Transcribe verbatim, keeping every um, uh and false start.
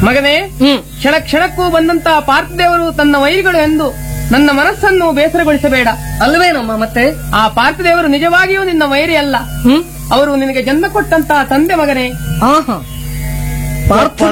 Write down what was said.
ಮಗನೇ, ಹ್ಮ್ ಕ್ಷಣ ಕ್ಷಣಕ್ಕೂ ಬಂದಂತಹ ಪಾರ್ಥದೇವರು ತನ್ನ ವೈರಿಗಳು ಎಂದು ನನ್ನ ಮನಸ್ಸನ್ನು ಬೇಸರಗೊಳಿಸಬೇಡ. ಅಲ್ವೇನಮ್ಮ ಮತ್ತೆ? ಆ ಪಾರ್ಥದೇವರು ನಿಜವಾಗಿಯೂ ನಿನ್ನ ವೈರಿ ಅಲ್ಲ. ಹ್ಮ್ ಅವರು ನಿನಗೆ ಜನ್ಮ ಕೊಟ್ಟಂತಹ ತಂದೆ ಮಗನೇ. ಆಹಾ ಪಾರ್ಥ